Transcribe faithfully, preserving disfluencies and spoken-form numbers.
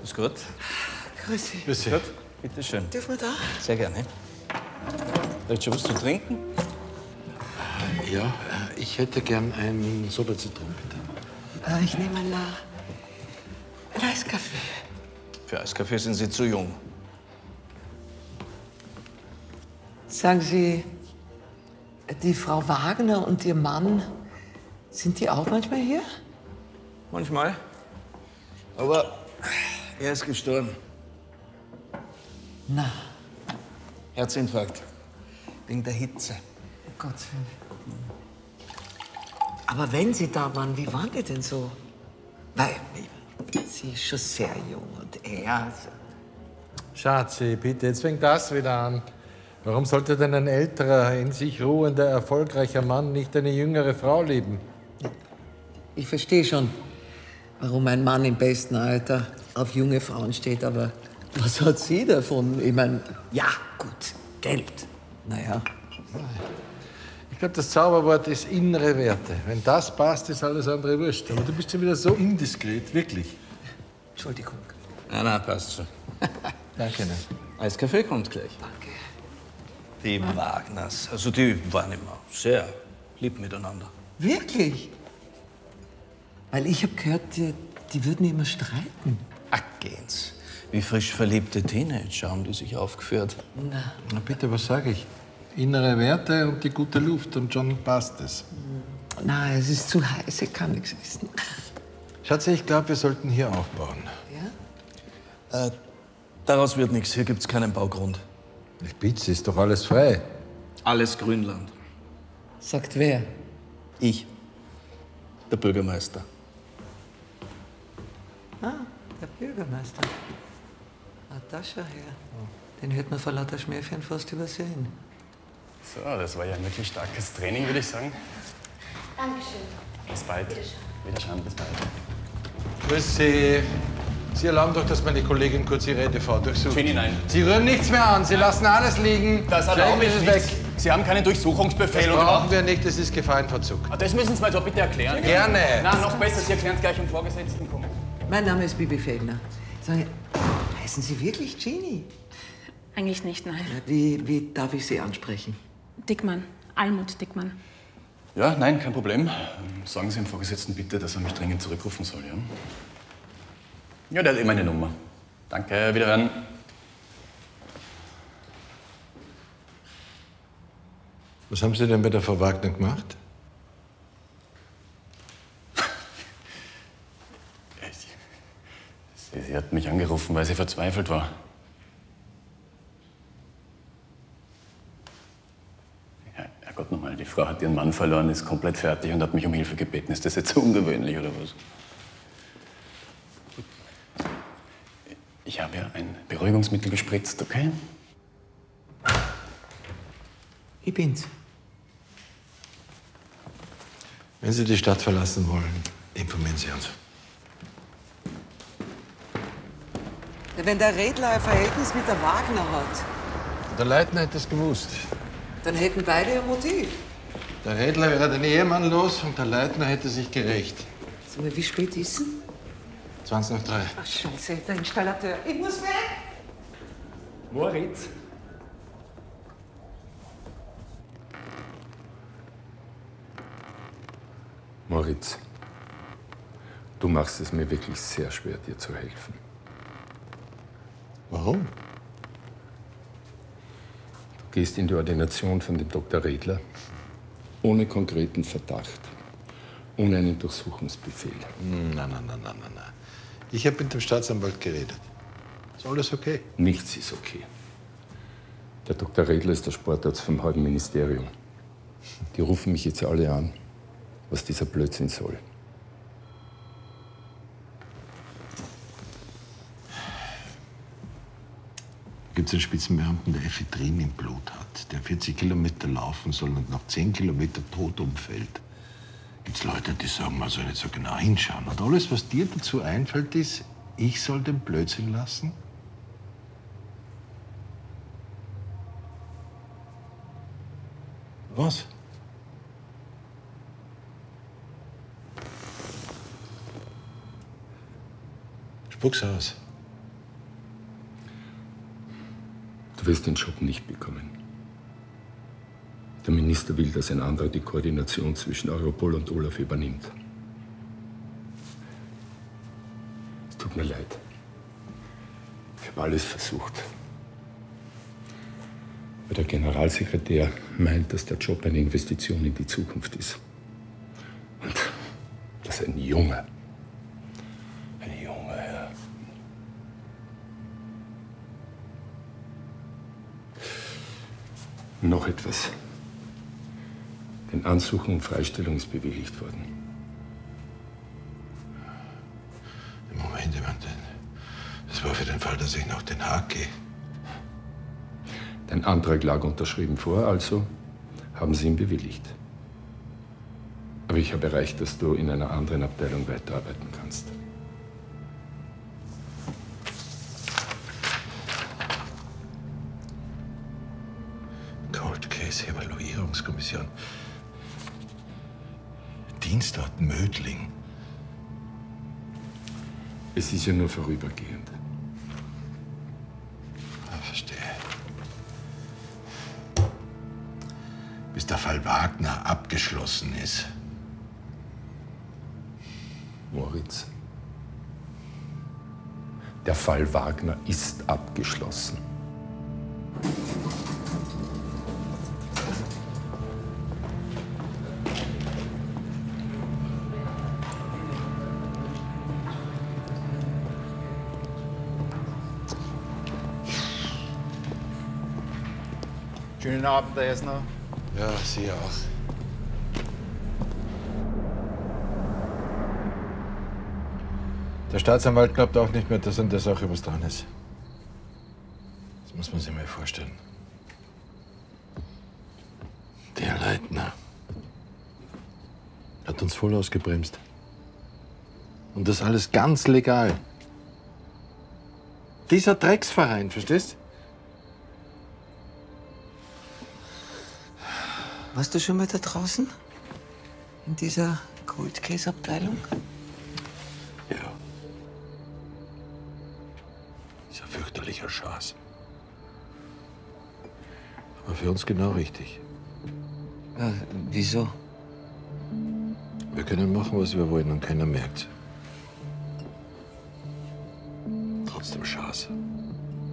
Ist gut? Grüß Sie. Grüß Sie. Gut, bitte schön. Dürfen wir da? Sehr gerne. Willst du was zu trinken? Ja, äh, ich hätte gern einen Soda-Zitron, bitte. Äh, ich nehme einen, äh, einen Eiskaffee. Für Eiskaffee sind Sie zu jung. Sagen Sie, die Frau Wagner und ihr Mann, sind die auch manchmal hier? Manchmal. Aber er ist gestorben. Na, Herzinfarkt. Wegen der Hitze. um Gottes Willen. Aber wenn Sie da waren, wie waren die denn so? Weil, sie ist schon sehr jung und er... Schatzi, bitte, jetzt fängt das wieder an. Warum sollte denn ein älterer, in sich ruhender, erfolgreicher Mann nicht eine jüngere Frau lieben? Ich verstehe schon, warum ein Mann im besten Alter auf junge Frauen steht, aber was hat sie davon? Ich meine, ja, gut, Geld. Naja. Ich glaube, das Zauberwort ist innere Werte. Wenn das passt, ist alles andere wurscht. Aber du bist schon wieder so indiskret, wirklich. Entschuldigung. Nein, nein, passt schon. Danke, ne? Eiskaffee kommt gleich. Danke. Die Wagners, also die waren immer sehr lieb miteinander. Wirklich? Weil ich habe gehört, die, die würden immer streiten. Ach, gehen's. Wie frisch verliebte Teenager haben die sich aufgeführt. Na, Na bitte, was sage ich? Innere Werte und die gute Luft und schon passt es. na, es ist zu heiß, ich kann nichts essen. Schatzi, ich glaube, wir sollten hier aufbauen. Ja? Äh, daraus wird nichts. Hier gibt's keinen Baugrund. Ich bitte, ist doch alles frei. Alles Grünland. Sagt wer? Ich, der Bürgermeister. Ah, der Bürgermeister. Ah, da schau her. Den hätte man vor lauter Schmähchen fast übersehen. So, das war ja ein wirklich starkes Training, würde ich sagen. Dankeschön. Bis bald. Wiederschauen, bis bald. Grüß Sie. Sie erlauben doch, dass meine Kollegin kurz die Redefahrt durchsucht. Ginny, nein. Sie rühren nichts mehr an. Sie lassen alles liegen. Das Schlecken erlaube ich Sie es nicht. weg. Sie haben keinen Durchsuchungsbefehl Das und brauchen wir nicht. Das ist Gefahrenverzug. Ah, das müssen Sie mir doch bitte erklären. Gerne. Na, noch besser, Sie erklären es gleich im Vorgesetzten. Kommen. Mein Name ist Bibi Feldner. Sagen Sie, heißen Sie wirklich Ginny? Eigentlich nicht, nein. Ja, wie, wie darf ich Sie ansprechen? Dickmann. Almut Dickmann. Ja, nein, kein Problem. Ähm, Sagen Sie dem Vorgesetzten bitte, dass er mich dringend zurückrufen soll, ja? Ja, der hat eh meine Nummer. Danke, wiederhören. Was haben Sie denn bei der Frau Wagner gemacht? Sie, sie hat mich angerufen, weil sie verzweifelt war. Ja, Herrgott nochmal, die Frau hat ihren Mann verloren, ist komplett fertig und hat mich um Hilfe gebeten. Ist das jetzt so ungewöhnlich oder was? Ich habe ja ein Beruhigungsmittel gespritzt, okay? Ich bin's. Wenn Sie die Stadt verlassen wollen, informieren Sie uns. Wenn der Redler ein Verhältnis mit der Wagner hat, Der Leitner hätte es gewusst. dann hätten beide ein Motiv. Der Redler wäre den Ehemann los und der Leitner hätte sich gerecht. Sag mal, wie spät ist es? zwanzig nach drei. Ach, Scheiße, der Installateur. Ich muss weg! Moritz? Moritz, du machst es mir wirklich sehr schwer, dir zu helfen. Warum? Du gehst in die Ordination von dem Doktor Redler ohne konkreten Verdacht, ohne einen Durchsuchungsbefehl. Nein, nein, nein, nein, nein, nein. Ich habe mit dem Staatsanwalt geredet. Ist alles okay? Nichts ist okay. Der Doktor Redler ist der Sportarzt vom halben Ministerium. Die rufen mich jetzt alle an, was dieser Blödsinn soll. Gibt es einen Spitzenbeamten, der Ephedrin im Blut hat, der vierzig Kilometer laufen soll und nach zehn Kilometern tot umfällt? Gibt es Leute, die sagen, man soll nicht so genau hinschauen. Und alles, was dir dazu einfällt, ist, ich soll den Blödsinn lassen? Was? Spuck's aus. wirst den Job nicht bekommen. Der Minister will, dass ein anderer die Koordination zwischen Europol und Olaf übernimmt. Es tut mir leid. Ich habe alles versucht. Aber der Generalsekretär meint, dass der Job eine Investition in die Zukunft ist. Und dass ein Junge, ein junger Herr, noch etwas. Den Ansuchen um Freistellung ist bewilligt worden. Moment, ich meine, das war für den Fall, dass ich nach Den Haag gehe. Dein Antrag lag unterschrieben vor, also haben sie ihn bewilligt. Aber ich habe erreicht, dass du in einer anderen Abteilung weiterarbeiten kannst. Cold Case Evaluierungskommission. Dienstort Mödling. Es ist ja nur vorübergehend. Ah, verstehe. Bis der Fall Wagner abgeschlossen ist. Moritz, der Fall Wagner ist abgeschlossen. Schönen Abend, Herr Esner. Ja, Sie auch. Der Staatsanwalt glaubt auch nicht mehr, dass an der Sache was dran ist. Das muss man sich mal vorstellen. Der Leitner hat uns voll ausgebremst. Und das alles ganz legal. Dieser Drecksverein, verstehst? Warst du schon mal da draußen? In dieser Cold Case Abteilung? Ja. Ist ein fürchterlicher Schatz. Aber für uns genau richtig. Ja, wieso? Wir können machen, was wir wollen und keiner merkt's. Trotzdem Schatz.